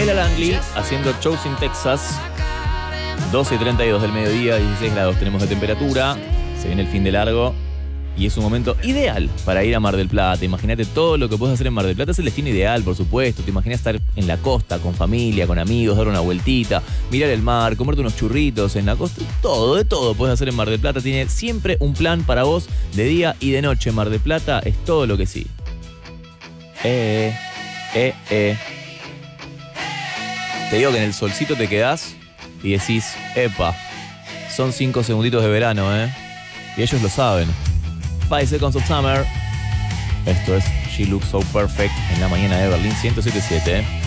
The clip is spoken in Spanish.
Kira Langley haciendo shows en Texas. 12:32 del mediodía, 16 grados tenemos de temperatura. Se viene el fin de largo y es un momento ideal para ir a Mar del Plata. Imagínate todo lo que puedes hacer en Mar del Plata. Es el destino ideal, por supuesto. Te imaginas estar en la costa, con familia, con amigos, dar una vueltita, mirar el mar, comerte unos churritos en la costa. De todo puedes hacer en Mar del Plata. Tiene siempre un plan para vos de día y de noche. Mar del Plata es todo lo que sí. Te digo que en el solcito te quedás y decís, epa, son 5 segunditos de verano, y ellos lo saben. 5 Seconds of Summer. Esto es She Looks So Perfect en la mañana de Berlín 107.7.